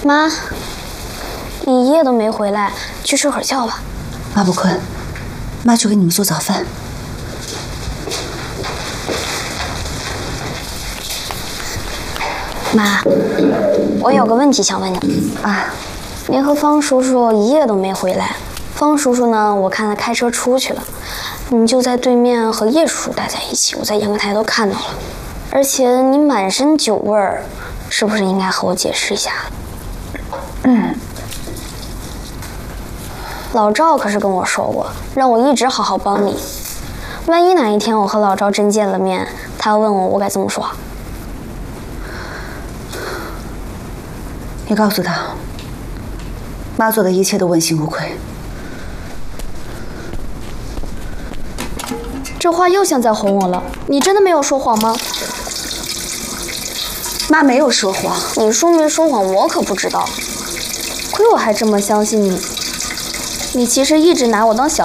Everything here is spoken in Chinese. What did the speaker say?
妈，你一夜都没回来，去睡会儿觉吧。 妈不困，妈去给你们做早饭。 妈，我有个问题想问你啊， 您和方叔叔一夜都没回来，方叔叔呢，我看他开车出去了，你就在对面和叶叔叔待在一起，我在阳台都看到了，而且你满身酒味儿，是不是应该和我解释一下？老赵可是跟我说过，让我一直好好帮你。万一哪一天我和老赵真见了面，他要问我，我该怎么说？ 你告诉他，妈做的一切都问心无愧。 这话又像在哄我了。你真的没有说谎吗？ 妈没有说谎。 你说没说谎，我可不知道。亏我还这么相信你。你其实一直拿我当小